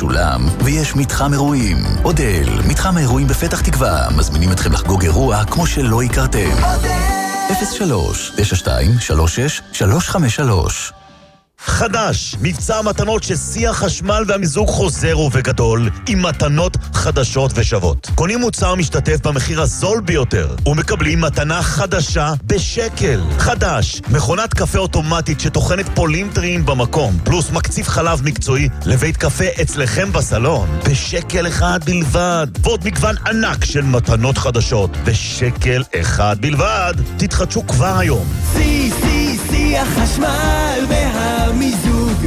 משולם, ויש מתחם אירועים. אודל, מתחם האירועים בפתח תקווה, מזמינים אתכם לחגוג אירוע כמו שלא הכרתם. 03-92-36-353. חדש, מבצע מתנות ששיא החשמל והמיזוג חוזר ובגדול, עם מתנות חדשות ושוות. קונים מוצר משתתף במחיר הזול ביותר, ומקבלים מתנה חדשה בשקל. חדש, מכונת קפה אוטומטית שתוכנת פולים טריים במקום, פלוס מקציף חלב מקצועי לבית קפה אצלכם בסלון, בשקל אחד בלבד. ועוד מגוון ענק של מתנות חדשות, בשקל אחד בלבד. תתחדשו כבר היום. שיא החשמל והמיזוג.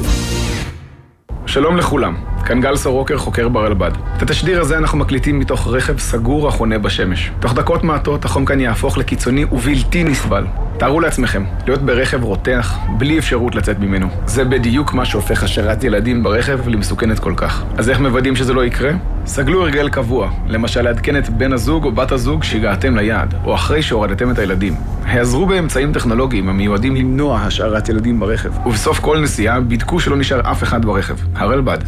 שלום לכולם, כאן גל סורוקר, חוקר ברלב"ד. את התשדיר הזה אנחנו מקליטים מתוך רכב סגור החונה בשמש. תוך דקות מעטות החום כאן יהפוך לקיצוני ובלתי נסבל. תארו לעצמכם, להיות ברכב רותח, בלי אפשרות לצאת ממנו. זה בדיוק מה שהופך השארת ילדים ברכב למסוכנת כל כך. אז איך מוודאים שזה לא יקרה? סגלו הרגל קבוע, למשל לעדכן את בן הזוג או בת הזוג שהגעתם ליעד, או אחרי שהורדתם את הילדים. העזרו באמצעים טכנולוגיים המיועדים למנוע השארת ילדים ברכב. ובסוף כל נסיעה בדקו שלא נשאר אף אחד ברכב. הרלב"ד.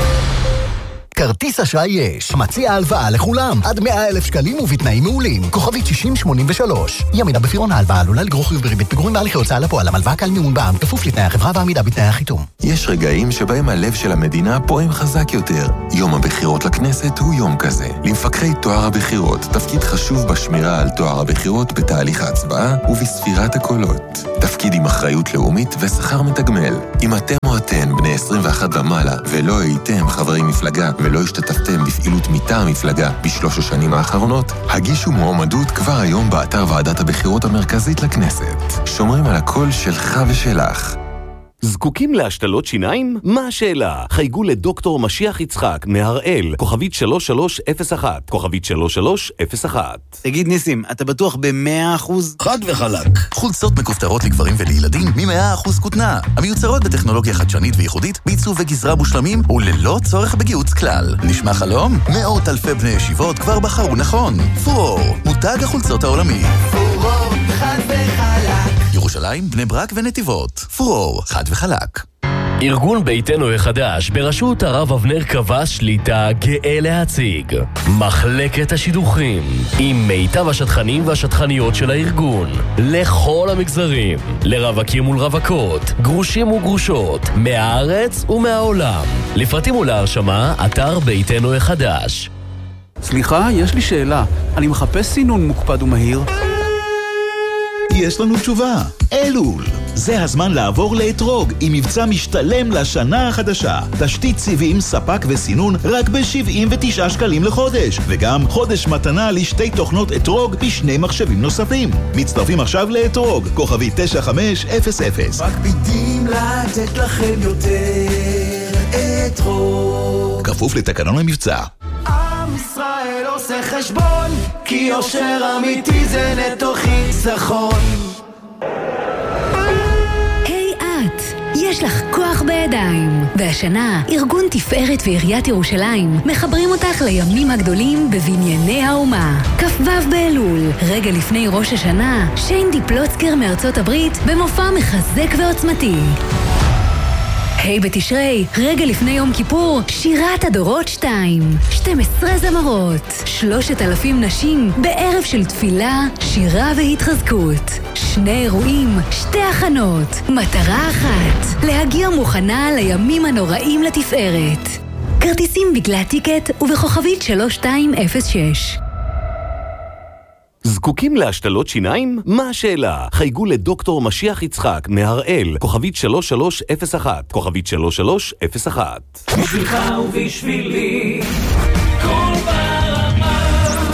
כרטיס אשראי יש. מציע הלוואה לכולם. עד 100,000 שקלים ובתנאים מעולים. כוכבית 6083. ימינה בפירעון ההלוואה עלולה לגרור חיוב בריבית פיגורים בהליכי הוצאה לפועל. המלוואה קל מימון בע"מ כפוף לתנאי החברה ועמידה בתנאי החיתום. יש רגעים שבהם הלב של המדינה פועם חזק יותר. יום הבחירות לכנסת הוא יום כזה. למפקחי טוהר הבחירות תפקיד חשוב בשמירה על טוהר הבחירות בתהליך ההצבעה ובספירת הקולות. תפקיד עם אחריות לאומית ושכר מתגמל. אם אתם או אתן בני 21 ומעלה ולא הייתם חברי מפלגה ולא השתתפתם בפעילות מטעם המפלגה בשלוש השנים האחרונות, הגישו מועמדות כבר היום באתר ועדת הבחירות המרכזית לכנסת. שומרים על הקול שלך ושלך. זקוקים להשתלות שיניים? מה השאלה? חייגו לדוקטור משיח יצחק מהראל, כוכבית 3301, כוכבית 3301. תגיד ניסים, אתה בטוח ב100%? חד וחלק. חולצות מכופתרות לגברים ולילדים מ100% כותנה. המיוצרות בטכנולוגיה חדשנית וייחודית, בעיצוב וגזרה מושלמים וללא צורך בגיהוץ כלל. נשמע חלום? מאות אלפי בני ישיבות כבר בחרו נכון. פורור, מותג החולצות העולמי. פורור, חד וחלק. ירושלים, בני ברק ונתיבות. פורור, חד וחלק. ארגון ביתנו החדש בראשות הרב אבנר קבע שליטה גאה להציג מחלקת השידוכים עם מיטב השטחנים והשטחניות של הארגון לכל המגזרים, לרווקים ולרווקות, גרושים וגרושות, מהארץ ומהעולם. לפרטים ולהרשמה, אתר ביתנו החדש. סליחה, יש לי שאלה. אני מחפש סינון מוקפד ומהיר. יש לנו תשובה. אלול. זה הזמן לעבור לאתרוג עם מבצע משתלם לשנה החדשה. תשתית סיבים, ספק וסינון רק ב-79 שקלים לחודש. וגם חודש מתנה לשתי תוכנות אתרוג בשני מחשבים נוספים. מצטרפים עכשיו לאתרוג, כוכבי 9500. מקפידים לתת לכם יותר אתרוג. כפוף לתקנון המבצע. עם ישראל עושה חשבון, כי יושר אמיתי זה נטו חיסכון. יש לך כוח בידיים. והשנה, ארגון תפארת ועיריית ירושלים מחברים אותך לימים הגדולים בבנייני האומה. כ"ו באלול, רגע לפני ראש השנה, שיינדי פלוצקר מארצות הברית במופע מחזק ועוצמתי. היי בתשרי, רגע לפני יום כיפור, שירת הדורות 2. 12 זמרות, 3,000 נשים, בערב של תפילה, שירה והתחזקות. 2 אירועים, 2 הכנות, מטרה אחת, להגיע מוכנה לימים הנוראים לתפארת. כרטיסים בגלל טיקט ובכוכבית 3206. זקוקים להשתלות שיניים? מה השאלה? חייגו לדוקטור משיח יצחק מהראל, כוכבית 3301, כוכבית 3301. בשבילך ובשבילי, כל ברמה.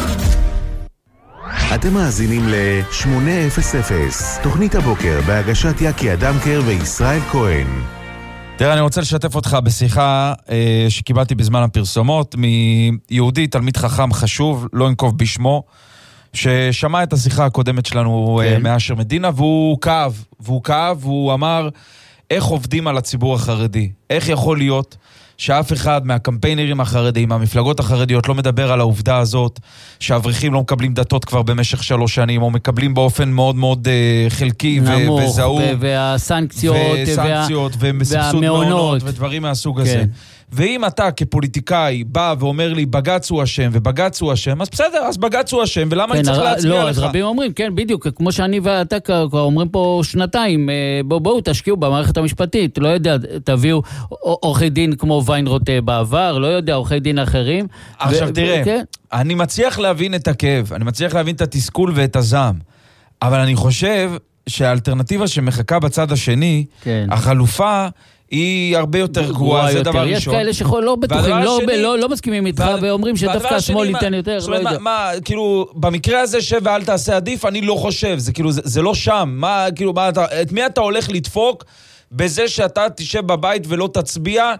אתם מאזינים ל-800, תוכנית הבוקר בהגשת יקי אדמקר וישראל כהן. תראה, אני רוצה לשתף אותך בשיחה שקיבלתי בזמן הפרסומות מיהודי, תלמיד חכם חשוב, לא אנקוב בשמו, ששמע את השיחה הקודמת שלנו מאשר מדינה, והוא כאב, והוא אמר, איך עובדים על הציבור החרדי? איך יכול להיות שאף אחד מהקמפיינרים החרדיים, המפלגות החרדיות, לא מדבר על העובדה הזאת, שהאברכים לא מקבלים דתות כבר במשך 3 שנים, או מקבלים באופן מאוד מאוד חלקי וזהור. והסנקציות, ומסבסוד מעונות, ודברים מהסוג הזה. ואם אתה כפוליטיקאי בא ואומר לי, בג"ץ הוא אשם ובג"ץ הוא אשם, אז בסדר, אז בג"ץ הוא אשם, ולמה אני צריך להצביע לך? לא, אז רבים אומרים, כן, בדיוק, כמו שאני ואתה כבר אומרים פה שנתיים, בואו תשקיעו במערכת המשפטית, לא יודע, תביאו עורכי דין כמו ויינרוט בעבר, לא יודע, עורכי דין אחרים. עכשיו תראה, אני מצליח להבין את הכאב, אני מצליח להבין את התסכול ואת הזעם, אבל אני חושב שהאלטרנטיבה שמחכה בצד השני, החלופה היא הרבה יותר גרועה, זה דבר ראשון. יש כאלה שלא בטוחים, לא מסכימים איתך, ואומרים שדווקא השמאל ייתן יותר, לא יודע. מה, כאילו, במקרה הזה שב ואל תעשה עדיף, אני לא חושב, זה כאילו, זה לא שם. מה, כאילו, את מי אתה הולך לדפוק בזה שאתה תשב בבית ולא תצביע,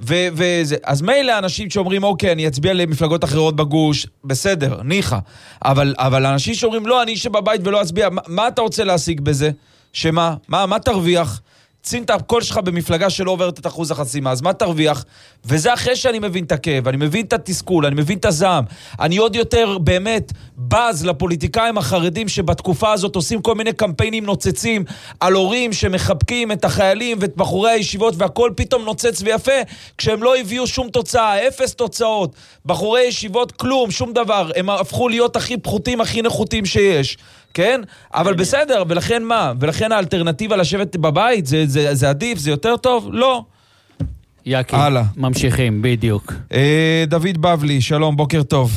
וזה. אז מילא אנשים שאומרים, אוקיי, אני אצביע למפלגות אחרות בגוש, בסדר, ניחה. אבל אנשים שאומרים, לא, אני אשב בבית ולא אצביע, מה אתה רוצה להשיג בזה? שמה? מה תרוויח? שים את הקול שלך במפלגה שלא עוברת את אחוז החסימה, אז מה תרוויח? וזה אחרי שאני מבין את הכאב, אני מבין את התסכול, אני מבין את הזעם. אני עוד יותר באמת בז לפוליטיקאים החרדים שבתקופה הזאת עושים כל מיני קמפיינים נוצצים על הורים שמחבקים את החיילים ואת בחורי הישיבות, והכל פתאום נוצץ ויפה, כשהם לא הביאו שום תוצאה, אפס תוצאות. בחורי ישיבות כלום, שום דבר. הם הפכו להיות הכי פחותים, הכי נחותים שיש. כן? אבל בסדר, ולכן מה? ולכן האלטרנטיבה לשבת בבית, זה עדיף, זה יותר טוב? לא. יקי, ממשיכים, בדיוק. דוד בבלי, שלום, בוקר טוב.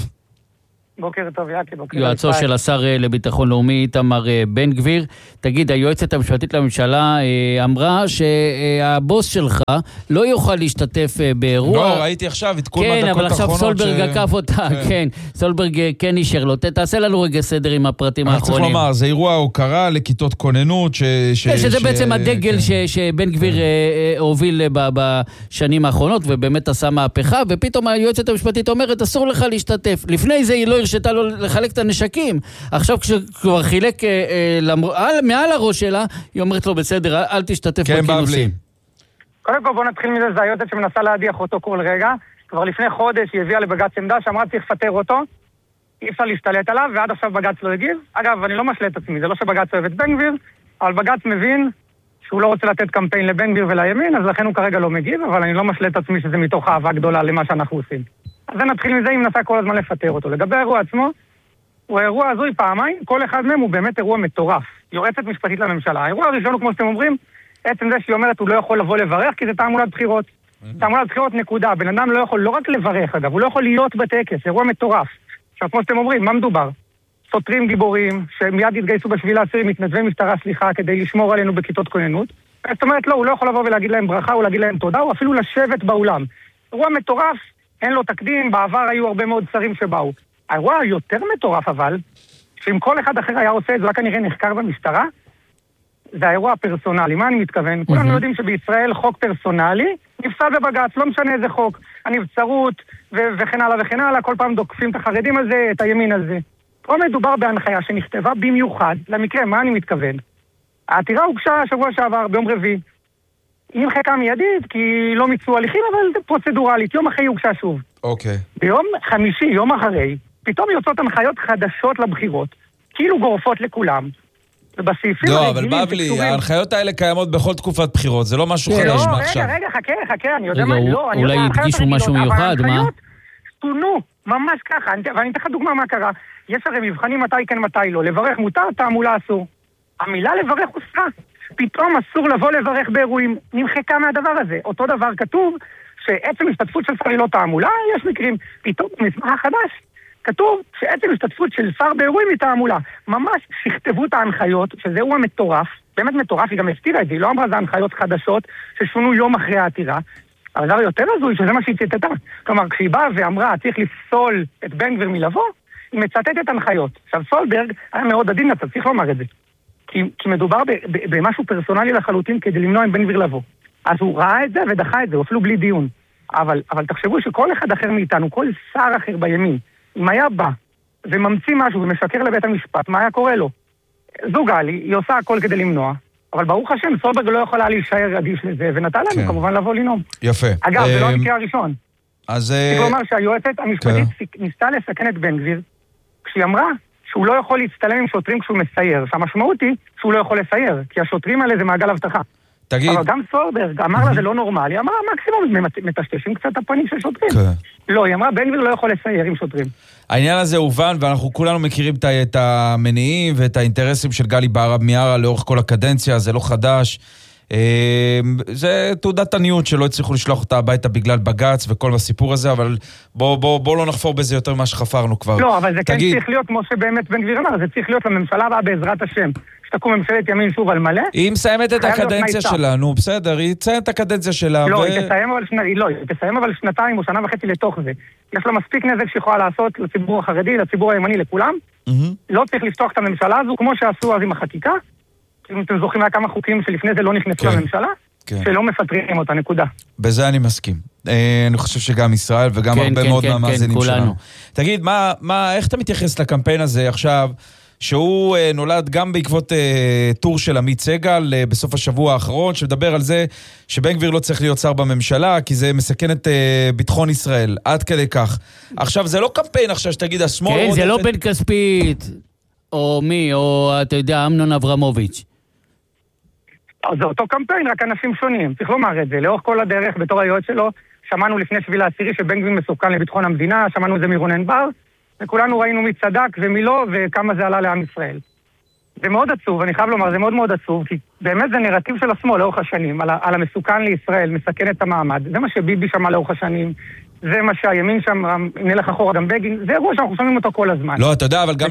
בוקר טוב, יקי, בוקר טוב. יועצו של השר לביטחון לאומי, איתמר בן גביר. תגיד, היועצת המשפטית לממשלה אמרה שהבוס שלך לא יוכל להשתתף באירוע. לא, ראיתי עכשיו את כל מהדקות האחרונות. כן, אבל עכשיו סולברג עקף אותה, כן. סולברג כן אישר לו. תעשה לנו רגע סדר עם הפרטים האחרונים. צריך לומר, זה אירוע הוקרה לכיתות כוננות. שזה בעצם הדגל שבן גביר הוביל בשנים האחרונות, ובאמת עשה מהפכה, ופתאום היועצת המשפטית אומרת, אסור לך להשתתף. לפני זה היא לא הרשתה לו לחלק את הנשקים. עכשיו כשכבר חילק מעל הראש שלה, היא אומרת לו בסדר, אל תשתתף בכינוסים. קודם כל בוא נתחיל מזה, זה היועצת שמנסה להדיח אותו כל רגע. כבר לפני חודש היא הביאה לבג"ץ עמדה שאמרה צריך לפטר אותו, אי אפשר להשתלט עליו, ועד עכשיו בג"ץ לא הגיב. אגב, אני לא משלה את עצמי, זה לא שבג"ץ אוהב את בן גביר, אבל בג"ץ מבין שהוא לא רוצה לתת קמפיין לבן גביר ולימין, אז לכן הוא כרגע לא מגיב, אבל אני לא משלה את עצמי שזה מתוך אהבה גדולה למה שאנחנו עושים. אז נתחיל מזה, אם נסה כל הזמן לפטר אותו. לגבי האירוע עצמו, הוא האירוע הזוי פעמיים, כל אחד מהם הוא באמת אירוע מטורף. יועצת משפטית לממשלה. האירוע הראשון הוא, כמו שאתם אומרים, עצם זה שהיא אומרת, הוא לא יכול לבוא לברך, כי זה תעמולת בחירות. תעמולת בחירות נקודה. בן אדם לא יכול לא רק לברך, אגב, הוא לא יכול להיות בטקס, אירוע מטורף. עכשיו, כמו שאתם אומרים, מה מדובר? סותרים גיבורים, שמיד התגייסו בשביל העשירים, מתנדבי משטרה, סליחה, כדי לשמור עלינו בכיתות כוננות. זאת אומרת, לא, הוא לא יכול לבוא ולהגיד להם ברכה, או להגיד להם תודה, או אפילו לשבת באולם. אירוע מטורף, אין לו תקדים, בעבר היו הרבה מאוד שרים שבאו. האירוע היותר מטורף אבל, שאם כל אחד אחר היה עושה את זה, רק כנראה נחקר במשטרה, זה האירוע הפרסונלי. מה אני מתכוון? כולנו יודעים שבישראל חוק פרסונלי נפסל בבג"ץ, לא משנה איזה חוק. הנבצרות וכן הלאה וכן הלאה, כל פעם דוקפים את החרדים הזה, את הימין הזה. פה מדובר בהנחיה שנכתבה במיוחד, למקרה, מה אני מתכוון? העתירה הוגשה שבוע שעבר, ביום רביעי. היא נמחקה מיידית, כי לא מיצו הליכים, אבל זה פרוצדורלית. יום אחרי הוגשה שוב. אוקיי. ביום חמישי, יום אחרי, פתאום יוצאות הנחיות חדשות לבחירות, כאילו גורפות לכולם. ובסעיפים לא, אבל בבלי, ההנחיות האלה קיימות בכל תקופת בחירות, זה לא משהו חדש מעכשיו. רגע, חכה, אני יודע מה, לא, אולי הדגישו משהו מיוחד, מה? ההנחיות סתונו, ממש ככה, ואני אתן לך דוגמה מה קרה. יש הרי מבחנים מתי כן, מתי לא. לברך מותר, תעמולה אסור. המילה לברך הוסרה. פתאום אסור לבוא לברך באירועים. נמחקה מהדבר הזה. אותו דבר כתוב שעצם השתתפות של שר היא לא תעמולה, יש מקרים. פתאום במסמך חדש כתוב שעצם השתתפות של שר באירועים היא תעמולה. ממש שכתבו את ההנחיות, שזה אירוע מטורף, באמת מטורף, היא גם הסתירה את זה, היא לא אמרה זה הנחיות חדשות ששונו יום אחרי העתירה. אבל זה יותר הזוי שזה מה שהיא ציטטה. כלומר, כשהיא באה ואמרה צריך לפסול את בן גביר מלבוא, היא מצטטת הנחיות. עכשיו, סולברג היה מאוד עדין, אתה צריך לומר את זה. כי מדובר במשהו פרסונלי לחלוטין כדי למנוע עם בן גביר לבוא. אז הוא ראה את זה ודחה את זה, אפילו בלי דיון. אבל תחשבו שכל אחד אחר מאיתנו, כל שר אחר בימין, אם היה בא וממציא משהו ומשקר לבית המשפט, מה היה קורה לו? זו גלי, היא עושה הכל כדי למנוע, אבל ברוך השם, סולברג לא יכולה להישאר אדיש לזה, ונתן לנו כמובן לבוא לנאום. יפה. אגב, זה לא המקרה הראשון. אז... צריך לומר שהיועצת המשפטית ניסתה לסכן את בן גביר, כשהיא אמרה שהוא לא יכול להצטלם עם שוטרים כשהוא מסייר, שהמשמעות היא שהוא לא יכול לסייר, כי השוטרים האלה זה מעגל הבטחה. תגיד... אבל גם סולברג אמר לה זה לא נורמלי, אמרה מקסימום מטשטשים קצת הפנים של שוטרים. לא, היא אמרה בן גביר לא יכול לסייר עם שוטרים. העניין הזה הובן, ואנחנו כולנו מכירים את המניעים ואת האינטרסים של גלי בהרב מיארה לאורך כל הקדנציה, זה לא חדש. זה תעודת עניות שלא הצליחו לשלוח אותה הביתה בגלל בגץ וכל הסיפור הזה, אבל בוא לא נחפור בזה יותר מה שחפרנו כבר. לא, אבל זה כן צריך להיות כמו שבאמת בן גביר אמר, זה צריך להיות לממשלה הבאה בעזרת השם. שתקום ממשלת ימין שוב על מלא. היא מסיימת את הקדנציה שלה, נו בסדר, היא תסיים את הקדנציה שלה. לא, היא תסיים אבל שנתיים או שנה וחצי לתוך זה. יש לה מספיק נזק שיכולה לעשות לציבור החרדי, לציבור הימני, לכולם. לא צריך לפתוח את הממשלה הזו, כמו שעשו אז עם החקיקה. אם אתם זוכרים כמה חוקים שלפני זה לא נכנסו לממשלה, שלא מפטרים אותה, נקודה. בזה אני מסכים. אני חושב שגם ישראל וגם הרבה מאוד מהמאזינים שלנו. תגיד, איך אתה מתייחס לקמפיין הזה עכשיו, שהוא נולד גם בעקבות טור של עמית סגל בסוף השבוע האחרון, שמדבר על זה שבן גביר לא צריך להיות שר בממשלה, כי זה מסכן את ביטחון ישראל, עד כדי כך. עכשיו, זה לא קמפיין עכשיו שתגיד השמאל... כן, זה לא בן כספית, או מי, או אתה יודע, אמנון אברמוביץ'. זה אותו קמפיין, רק אנשים שונים. צריך לומר את זה. לאורך כל הדרך, בתור היועץ שלו, שמענו לפני 7 באוקטובר שבן גביר מסוכן לביטחון המדינה, שמענו את זה מרונן בר, וכולנו ראינו מי צדק ומי לא, וכמה זה עלה לעם ישראל. זה מאוד עצוב, אני חייב לומר, זה מאוד מאוד עצוב, כי באמת זה נרטיב של השמאל לאורך השנים, על המסוכן לישראל, מסכן את המעמד. זה מה שביבי שמע לאורך השנים, זה מה שהימין שם, נלך אחורה גם בגין, זה אירוע שאנחנו שומעים אותו כל הזמן. לא, אתה יודע, אבל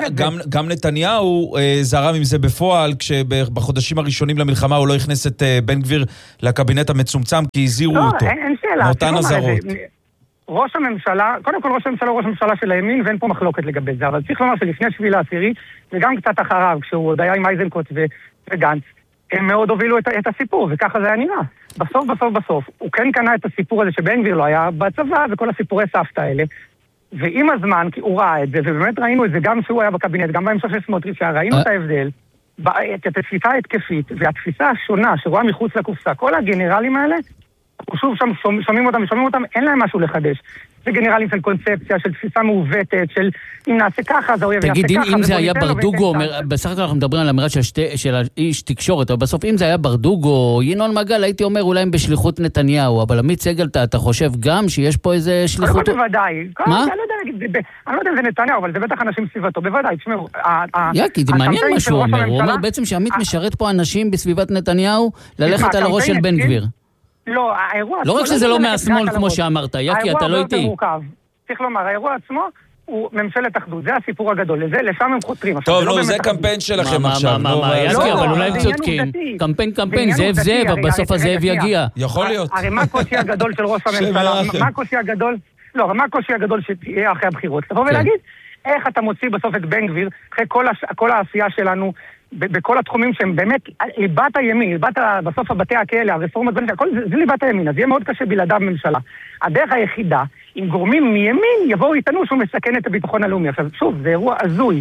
גם נתניהו זרם עם זה בפועל, כשבחודשים הראשונים למלחמה הוא לא הכנס את בן גביר לקבינט המצומצם, כי הזהירו אותו. לא, אין שאלה. מאותן הזרות. ראש הממשלה, קודם כל ראש הממשלה הוא ראש הממשלה של הימין, ואין פה מחלוקת לגבי זה, אבל צריך לומר שלפני 7 באוקטובר, וגם קצת אחריו, כשהוא עוד היה עם אייזנקוט וגנץ, הם מאוד הובילו את הסיפור, וככה זה היה נראה. בסוף, הוא כן קנה את הסיפור הזה שבן גביר לא היה בצבא, וכל הסיפורי סבתא האלה, ועם הזמן, כי הוא ראה את זה, ובאמת ראינו את זה גם שהוא היה בקבינט, גם בהמשך של סמוטריץ', ראינו את ההבדל, את התפיסה ההתקפית, והתפיסה השונה שרואה מחוץ לקופסה, כל הגנרלים האלה, שוב שם שומעים אותם, אין להם משהו לחדש. זה גנרלים של קונספציה, של תפיסה מעוותת, של אם נעשה ככה, זה אויב יעשה ככה. תגיד, אם זה היה ברדוגו, בסך הכל אנחנו מדברים על אמירה של האיש תקשורת, אבל בסוף אם זה היה ברדוגו, ינון מגל, הייתי אומר אולי הם בשליחות נתניהו, אבל עמית סגל, אתה חושב גם שיש פה איזה שליחות? בוודאי. מה? אני לא יודע אם זה נתניהו, אבל זה בטח אנשים סביבתו, בוודאי, תשמעו. כי זה מעניין מה שהוא אומר, הוא אומר בעצם שעמית משרת פה אנשים בסביבת נתניהו ללכת על הראש של בן גביר. לא, האירוע... לא רק שזה לא מהשמאל כמו שאמרת, יקי, אתה לא איתי. צריך לומר, האירוע עצמו הוא ממשלת אחדות, זה הסיפור הגדול, לשם הם חותרים. טוב, נו, זה קמפיין שלכם עכשיו. יקי, אבל אולי הם צודקים. קמפיין, זאב, אבל בסוף הזאב יגיע. יכול להיות. הרי מה הקושי הגדול של ראש הממשלה? מה הקושי הגדול? לא, מה הקושי הגדול שתהיה אחרי הבחירות? תבוא ולהגיד, איך אתה מוציא בסוף את בן גביר, אחרי כל העשייה שלנו, בכל התחומים שהם באמת ליבת הימין, בסוף הבתי הכלא, הרפורמות, זה ליבת הימין, אז יהיה מאוד קשה בלעדיו ממשלה. הדרך היחידה, אם גורמים מימין יבואו איתנו שהוא מסכן את הביטחון הלאומי. עכשיו, שוב, זה אירוע הזוי.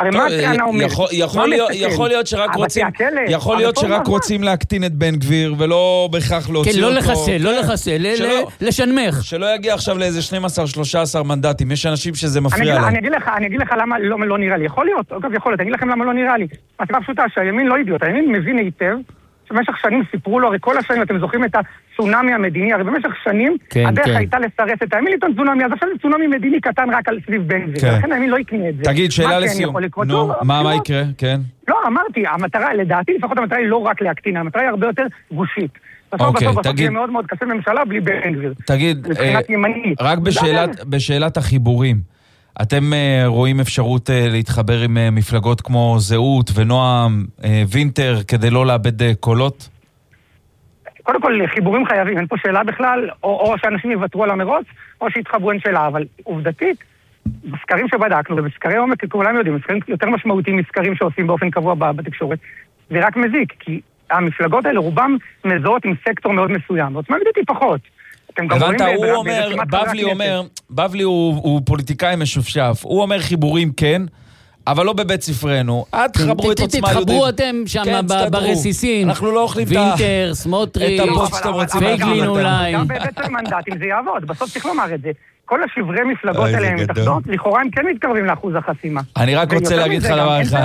יכול להיות שרק רוצים להקטין את בן גביר ולא בהכרח להוציא אותו. כן, לא לחסל, לשנמך. שלא יגיע עכשיו לאיזה 12-13 מנדטים. יש אנשים שזה מפריע להם. אני אגיד לך למה לא נראה לי. יכול להיות, אגב יכול להיות, אני אגיד לכם למה לא נראה לי. הסיבה פשוטה שהימין לא אידיוט, הימין מבין היטב שבמשך שנים סיפרו לו, הרי כל השנים אתם זוכרים את הצונאמי המדיני, הרי במשך שנים הדרך הייתה לסרס את הימין לטעון צונאמי, אז עכשיו זה צונאמי מדיני קטן רק על סביב בן גביר, לכן הימין לא יקנה את זה. תגיד, שאלה לסיום, נו, מה יקרה? כן. לא, אמרתי, המטרה, לדעתי לפחות המטרה היא לא רק להקטין, המטרה היא הרבה יותר גושית. בסוף יהיה מאוד מאוד קשה ממשלה בלי בן גביר. תגיד, רק בשאלת החיבורים, אתם רואים אפשרות להתחבר עם מפלגות כמו זהות ונועם, וינטר, כדי לא לאבד קולות? קודם כל, חיבורים חייבים, אין פה שאלה בכלל, או שאנשים יוותרו על המרוץ, או שיתחברו אין שאלה, אבל עובדתית, בסקרים שבדקנו, ובסקרי עומק, כולם יודעים, בסקרים יותר משמעותיים מסקרים שעושים באופן קבוע בתקשורת, זה רק מזיק, כי המפלגות האלה רובם מזוהות עם סקטור מאוד מסוים, ועוצמה מדעתי פחות. הבנת, הוא אומר, בבלי הוא פוליטיקאי משופשף, הוא אומר חיבורים כן, אבל לא בבית ספרנו. תחברו את עוצמה יהודית. תתחברו אתם שם ברסיסים. אנחנו לא אוכלים וינטר, סמוטריץ', פייגלין אולי. גם בבית של מנדטים זה יעבוד, בסוף צריך לומר את זה. כל השברי מפלגות האלה הם מתאחדות, לכאורה הם כן מתקרבים לאחוז החסימה. אני רק רוצה להגיד לך דבר אחד.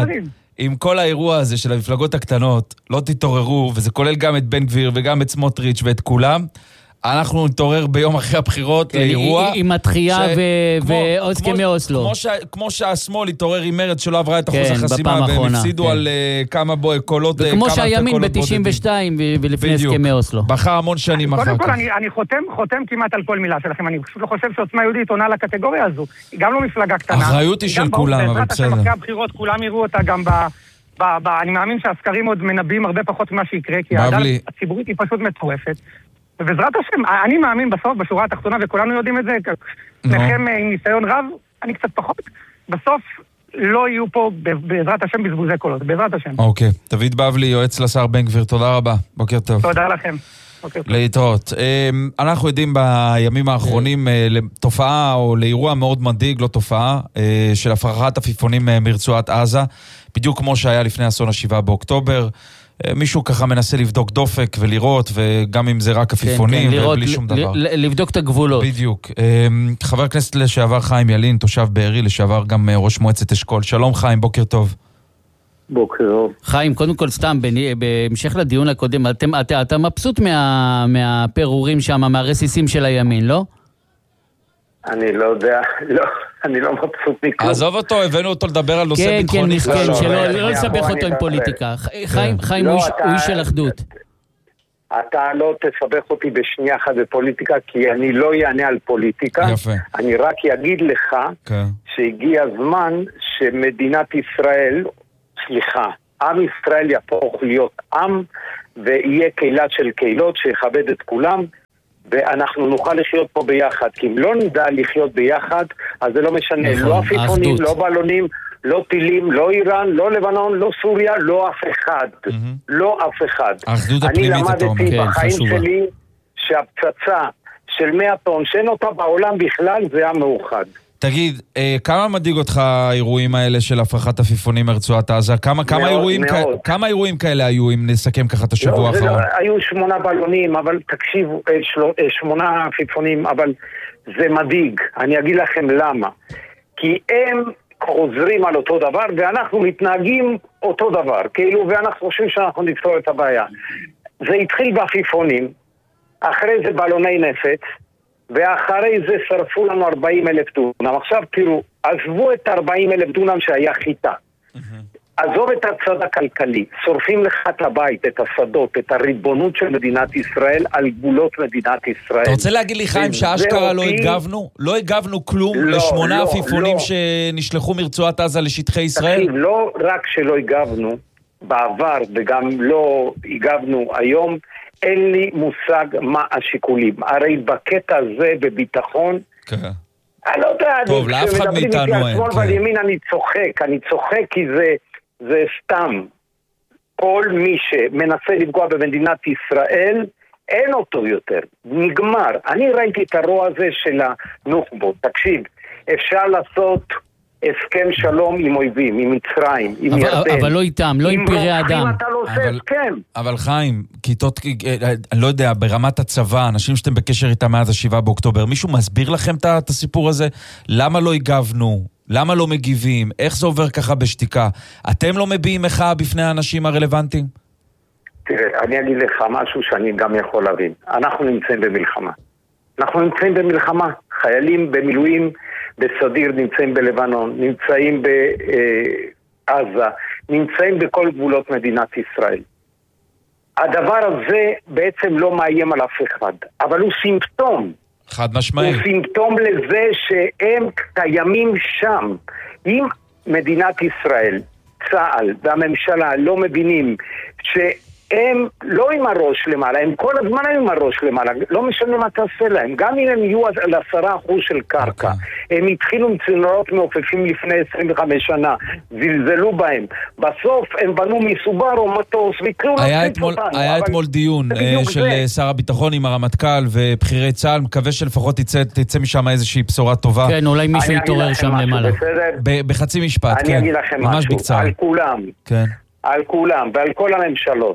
אם כל האירוע הזה של המפלגות הקטנות לא תתעוררו, וזה כולל גם את בן גביר וגם את סמוטריץ' ואת כולם, אנחנו נתעורר ביום אחרי הבחירות לאירוע. עם התחייה והסכמי אוסלו. כמו שהשמאל התעורר עם מרץ שלא עברה את אחוז החסימה, והם הפסידו על כמה קולות. וכמו שהימין ב-92 ולפני הסכמי אוסלו. בחר המון שנים אחר כך. קודם כל, אני חותם כמעט על כל מילה שלכם. אני פשוט לא חושב שעוצמה יהודית עונה לקטגוריה הזו. היא גם לא מפלגה קטנה. האחריות היא של כולם, אבל בסדר. אחרי הבחירות כולם יראו אותה גם אני מאמין שהסקרים עוד מנבאים הרבה פחות ממה שיקרה, כי הציבורית היא פשוט מטורפת. ובעזרת השם, אני מאמין בסוף, בשורה התחתונה, וכולנו יודעים את זה, שניכם עם ניסיון רב, אני קצת פחות, בסוף לא יהיו פה בעזרת השם בזבוזי קולות, בעזרת השם. אוקיי, דוד בבלי, יועץ לשר בן גביר, תודה רבה, בוקר טוב. תודה לכם. להתראות. אנחנו יודעים בימים האחרונים לתופעה או לאירוע מאוד מדאיג, לא תופעה, של הפרחת עפיפונים מרצועת עזה, בדיוק כמו שהיה לפני אסון ה7 באוקטובר. מישהו ככה מנסה לבדוק דופק ולראות, וגם אם זה רק עפיפונים ובלי שום דבר. לבדוק את הגבולות. בדיוק. חבר הכנסת לשעבר חיים ילין, תושב בארי, לשעבר גם ראש מועצת אשכול. שלום חיים, בוקר טוב. בוקר טוב. חיים, קודם כל סתם, בהמשך לדיון הקודם, אתה מבסוט מהפירורים שם, מהרסיסים של הימין, לא? אני לא יודע, לא, אני לא מבסוט מכלום. עזוב אותו, הבאנו אותו לדבר על נושא ביטחוני. כן, מסכן, שלא לסבך אותו עם פוליטיקה. חיים הוא איש של אחדות. אתה לא תסבך אותי בשנייה אחת בפוליטיקה, כי אני לא יענה על פוליטיקה. יפה. אני רק אגיד לך שהגיע הזמן שמדינת ישראל, עם ישראל יהפוך להיות עם, ויהיה קהילה של קהילות שיכבד את כולם, ואנחנו נוכל לחיות פה ביחד, כי אם לא נדע לחיות ביחד, אז זה לא משנה, לא עפיפונים, לא בלונים, לא טילים, לא איראן, לא לבנון, לא סוריה, לא אף אחד. לא אף אחד. אני למדתי בחיים שלי שהפצצה של 100 טון, שאין אותה בעולם בכלל, זה היה מאוחד. תגיד, כמה מדאיג אותך האירועים האלה של הפרחת עפיפונים מרצועת עזה? כמה אירועים כאלה היו, אם נסכם ככה את השבוע האחרון? היו 8 בלונים, אבל תקשיבו, 8 עפיפונים, אבל זה מדאיג. אני אגיד לכם למה. כי הם חוזרים על אותו דבר, ואנחנו מתנהגים אותו דבר, כאילו, ואנחנו חושבים שאנחנו נפתור את הבעיה. זה התחיל בעפיפונים, אחרי זה בלוני נפץ, ואחרי זה שרפו לנו 40,000 דונם. עכשיו תראו, עזבו את 40,000 דונם שהיה חיטה. עזוב את הצד הכלכלי. שורפים לך את הבית, את השדות, את הריבונות של מדינת ישראל על גבולות מדינת ישראל. אתה רוצה להגיד לי חיים שאשכרה לא הגבנו? לא הגבנו כלום ל8 עפיפונים שנשלחו מרצועת עזה לשטחי ישראל? תקשיב, לא רק שלא הגבנו בעבר וגם לא הגבנו היום, אין לי מושג מה השיקולים. הרי בקטע הזה בביטחון, אני לא יודע, טוב, לאף אחד מאיתנו אין. בימין אני צוחק כי זה סתם. כל מי שמנסה לפגוע במדינת ישראל, אין אותו יותר. נגמר. אני ראיתי את הרוע הזה של הנוח'בות. תקשיב, אפשר לעשות הסכם שלום עם אויבים, עם מצרים, עם ירדן. אבל לא איתם, לא עם פירי אדם. אבל חיים, כיתות, אני לא יודע, ברמת הצבא, אנשים שאתם בקשר איתם מאז ה7 באוקטובר, מישהו מסביר לכם את הסיפור הזה? למה לא הגבנו? למה לא מגיבים? איך זה עובר ככה בשתיקה? אתם לא מביעים מחאה בפני האנשים הרלוונטיים? תראה, אני אגיד לך משהו שאני גם יכול להבין. אנחנו נמצאים במלחמה. חיילים במילואים בסדיר נמצאים בלבנון, נמצאים בעזה, נמצאים בכל גבולות מדינת ישראל. הדבר הזה בעצם לא מאיים על אף אחד, אבל הוא סימפטום. חד משמעי. הוא סימפטום לזה שהם קיימים שם. אם מדינת ישראל, צה"ל והממשלה לא מבינים שהם לא עם הראש למעלה, הם כל הזמן היו עם הראש למעלה, לא משנה מה תעשה להם, גם אם הם יהיו על 10% של קרקע, הם התחילו עם צינורות מעופפים לפני 25 שנה, זלזלו בהם, בסוף הם בנו מסובר או מטוס, והתחילו להפריץ אותנו. היה אתמול דיון של שר הביטחון עם הרמטכ"ל ובחירי צה"ל, מקווה שלפחות תצא משם איזושהי בשורה טובה. כן, אולי מישהו יתעורר שם למעלה. בחצי משפט, כן. אני אגיד לכם משהו, על כולם, על כולם ועל כל הממשלות.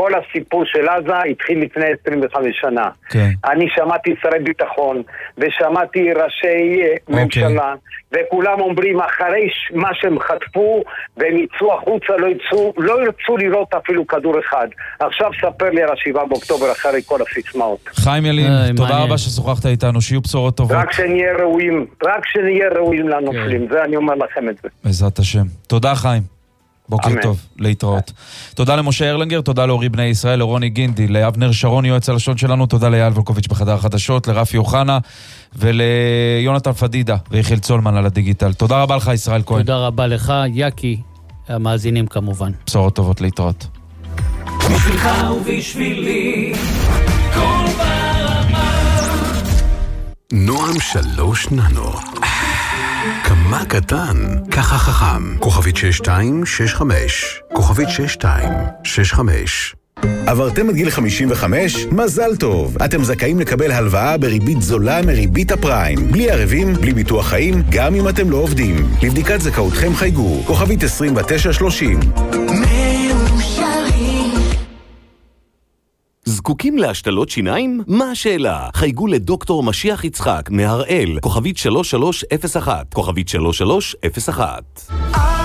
כל הסיפור של עזה התחיל לפני 25 שנה. כן. אני שמעתי שרי ביטחון, ושמעתי ראשי ממשלה, וכולם אומרים, אחרי מה שהם חטפו, והם יצאו החוצה, לא ירצו לראות אפילו כדור אחד. עכשיו ספר לי על 7 באוקטובר אחרי כל הסיסמאות. חיים ילין, תודה רבה ששוחחת איתנו, שיהיו בשורות טובות. רק שנהיה ראויים לנופלים, זה אני אומר לכם את זה. בעזרת השם. תודה חיים. בוקר טוב, להתראות. תודה למשה ארלנגר, תודה לאורי בני ישראל, לרוני גינדי, לאבנר שרון, יועץ הלשון שלנו, תודה לאייל ולקוביץ' בחדר החדשות, לרפי אוחנה וליונתן פדידה ויחיל צולמן על הדיגיטל. תודה רבה לך ישראל כהן. תודה רבה לך, יקי, המאזינים כמובן. בשורות טובות, להתראות. בשבילך ובשבילי כל ברמה נועם 3 ננו כמה קטן, ככה חכם. כוכבית 6265 כוכבית 6265. עברתם את גיל 55? מזל טוב! אתם זכאים לקבל הלוואה בריבית זולה מריבית הפריים. בלי ערבים, בלי ביטוח חיים, גם אם אתם לא עובדים. לבדיקת זכאותכם חייגו, כוכבית 2930. זקוקים להשתלות שיניים? מה השאלה? חייגו לדוקטור משיח יצחק מהראל, כוכבית 3301, כוכבית 3301.